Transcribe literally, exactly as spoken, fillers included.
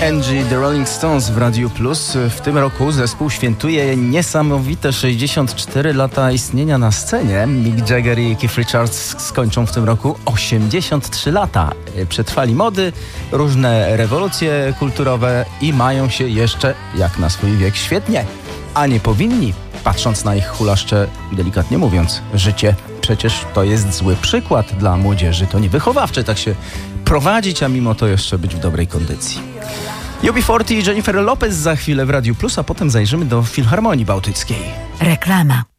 Angie, The Rolling Stones w Radiu Plus. W tym roku zespół świętuje niesamowite sześćdziesiąt cztery lata istnienia na scenie. Mick Jagger i Keith Richards skończą w tym roku osiemdziesiąt trzy lata. Przetrwali mody, różne rewolucje kulturowe i mają się jeszcze, jak na swój wiek, świetnie. A nie powinni, patrząc na ich hulaszcze, delikatnie mówiąc, życie. Przecież to jest zły przykład dla młodzieży. To niewychowawcze tak się prowadzić, a mimo to jeszcze być w dobrej kondycji. U B czterdzieści i Jennifer Lopez za chwilę w Radiu Plus, a potem zajrzymy do Filharmonii Bałtyckiej. Reklama.